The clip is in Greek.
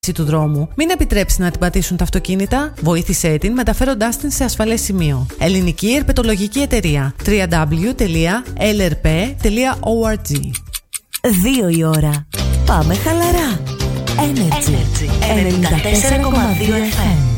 του δρόμου, μην επιτρέψει να την πατήσουν τα αυτοκίνητα. Βοήθησέ την μεταφέροντάς την σε ασφαλές σημείο. Ελληνική Ερπετολογική Εταιρεία. www.lrp.org. 2 η ώρα. Πάμε χαλαρά. Energy 94,2 FM.